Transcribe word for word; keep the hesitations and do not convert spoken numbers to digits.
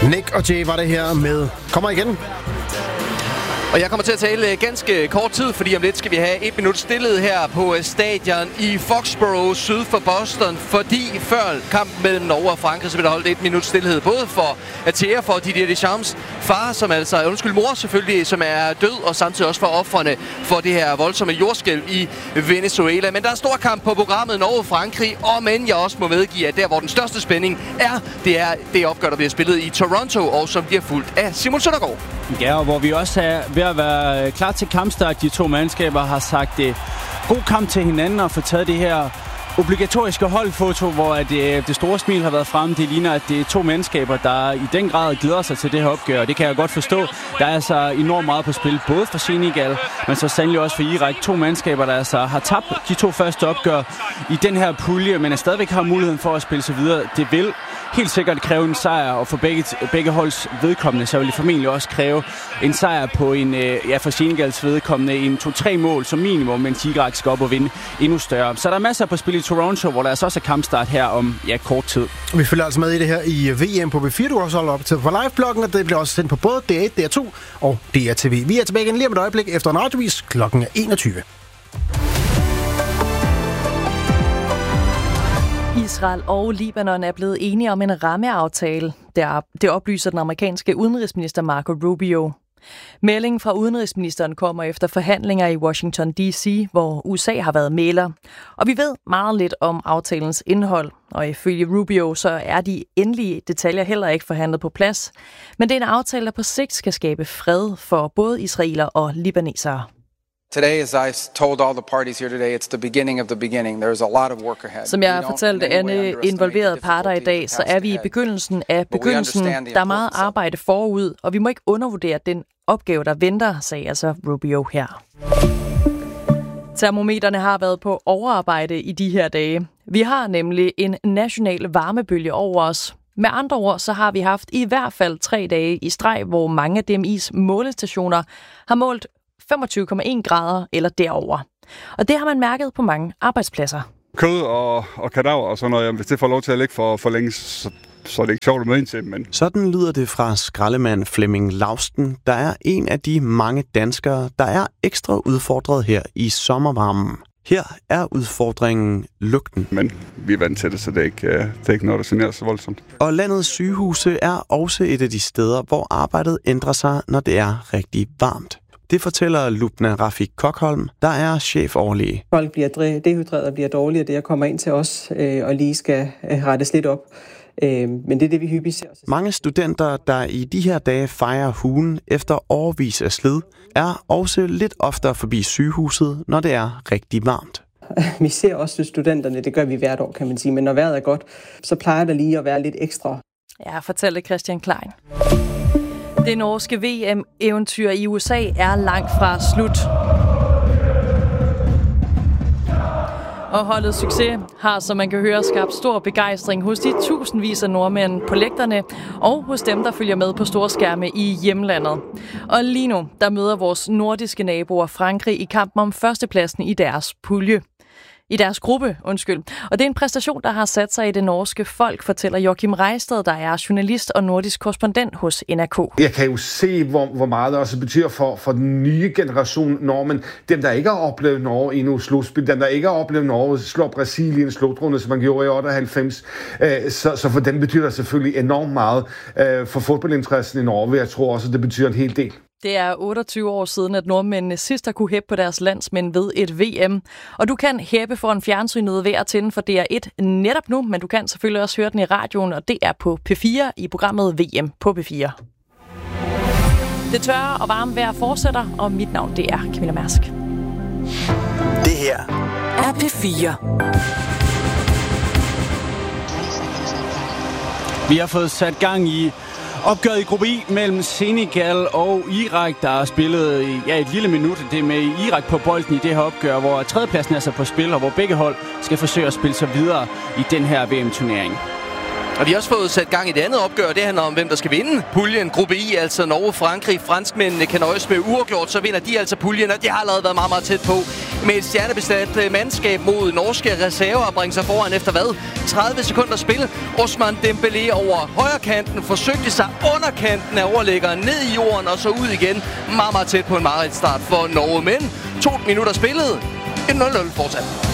Nick og Jay var det her med Kommer igen. Og jeg kommer til at tale ganske kort tid, fordi om lidt skal vi have et minut stillhed her på stadion i Foxborough syd for Boston. Fordi før kampen mellem Norge og Frankrig, så vil der holdt et minut stillhed. Både for Atea, for Didier Deschamps far, som altså, undskyld mor selvfølgelig, som er død. Og samtidig også for ofrene for det her voldsomme jordskælv i Venezuela. Men der er stor kamp på programmet Norge-Frankrig. Og men jeg også må medgive, at der hvor den største spænding er, det er det opgør, der bliver spillet i Toronto. Og som bliver fulgt af Simon Søndergaard. Ja, og hvor vi også er ved at være klar til kampstart. De to mandskaber har sagt det. God kamp til hinanden og få taget det her obligatoriske holdfoto, hvor det, det store smil har været fremme. Det ligner, at det er to mandskaber, der i den grad glæder sig til det her opgør. Og det kan jeg godt forstå. Der er altså enormt meget på spil, både for Senegal, men så sandelig også for Irak. To mandskaber, der altså har tabt de to første opgør i den her pulje, men er stadigvæk har muligheden for at spille sig videre. Det vil helt sikkert kræve en sejr, og for begge, begge holds vedkommende, så vil det formentlig også kræve en sejr på en, ja, for Senegals vedkommende, en to-tre mål som minimum, mens Irak skal op og vinde endnu større. Så der er masser på spil i Toronto, hvor der altså også er kampstart her om, ja, kort tid. Vi følger altså med i det her i V M på B fire. Du har også holdt op til på live-bloggen, og det bliver også sendt på både D et, D R to og D R T V. Vi er tilbage igen lige om et øjeblik efter en radiovis. Klokken er enogtyve. Israel og Libanon er blevet enige om en rammeaftale. Det oplyser den amerikanske udenrigsminister Marco Rubio. Meldingen fra udenrigsministeren kommer efter forhandlinger i Washington D C, hvor U S A har været mægler. Og vi ved meget lidt om aftalens indhold, og ifølge Rubio så er de endelige detaljer heller ikke forhandlet på plads. Men det er en aftale, der på sigt skal skabe fred for både israeler og libanesere. Today, as I told all the parties here today, it's the beginning of the beginning. There's a lot of work ahead. Som jeg har fortalt alle involverede parter i dag, så er vi i begyndelsen af begyndelsen. Der er meget arbejde forud, og vi må ikke undervurdere den opgave, der venter, sagde altså Rubio her. Termometerne har været på overarbejde i de her dage. Vi har nemlig en national varmebølge over os. Med andre ord, så har vi haft i hvert fald tre dage i streg, hvor mange af D M I's målestationer har målt femogtyve komma en grader eller derover. Og det har man mærket på mange arbejdspladser. Kød og, og kadaver og sådan noget, hvis det får lov til at ligge for, for længe, så, så er det ikke sjovt at møde ind til. Men... Sådan lyder det fra skraldemand Flemming Lausten, der er en af de mange danskere, der er ekstra udfordret her i sommervarmen. Her er udfordringen lugten. Men vi er vant til det, så det er ikke, det er ikke noget, der generer så voldsomt. Og landets sygehuse er også et af de steder, hvor arbejdet ændrer sig, når det er rigtig varmt. Det fortæller Lubna Rafik Kokholm, der er chefoverlæge. Folk bliver dehydreret og bliver dårligere, det jeg kommer ind til os øh, og lige skal øh, rettes lidt op. Øh, men det er det, vi hyppigt ser. Mange studenter, der i de her dage fejrer hugen efter årevis af slid, er også lidt oftere forbi sygehuset, når det er rigtig varmt. Vi ser også studenterne, det gør vi hvert år, kan man sige. Men når vejret er godt, så plejer der lige at være lidt ekstra. Ja, fortalte Christian Klein. Det norske V M-eventyr i U S A er langt fra slut. Og holdets succes har, som man kan høre, skabt stor begejstring hos de tusindvis af nordmænd på lægterne og hos dem, der følger med på store skærme i hjemlandet. Og lige nu, der møder vores nordiske naboer Frankrig i kampen om førstepladsen i deres pulje. I deres gruppe, undskyld. Og det er en præstation, der har sat sig i det norske folk, fortæller Joachim Reistad, der er journalist og nordisk korrespondent hos N R K. Jeg kan jo se, hvor, hvor meget det også betyder for, for den nye generation nordmænd. Dem, der ikke har oplevet Norge endnu slutspil, dem, der ikke har oplevet Norge slå Brasilien slutrunden, som man gjorde i otteoghalvfems. Så, så for dem betyder det selvfølgelig enormt meget for fodboldinteressen i Norge. Jeg tror også, at det betyder en hel del. Det er otteogtyve år siden, at nordmændene sidst har kunne hæppe på deres landsmænd ved et V M. Og du kan hæppe foran fjernsynet ved at tænde for D R et netop nu, men du kan selvfølgelig også høre den i radioen, og det er på P fire i programmet V M på P fire. Det tørre og varme vejr fortsætter, og mit navn det er Camilla Mærsk. Det her er P fire. Vi har fået sat gang i opgøret i gruppe I mellem Senegal og Irak, der har spillet ja, et lille minut. Det er med Irak på bolden i det her opgør, hvor tredjepladsen er så på spil, og hvor begge hold skal forsøge at spille sig videre i den her V M-turnering. Og vi har også fået sat gang i det andet opgør. Det handler om, hvem der skal vinde puljen. Gruppe I, altså Norge, Frankrig. Franskmændene kan nøjes med uafgjort, så vinder de altså puljen, og det har allerede været meget, meget tæt på. med et stjernebesat mandskab mod norske reserver og bringe sig foran efter hvad? tredive sekunder spil. Ousmane Dembélé over højre kanten forsøgte sig under kanten af overlæggeren ned i jorden og så ud igen. Meget, meget tæt på en mareridtsstart for Norge, men to minutter spillet. et nul nul fortsat.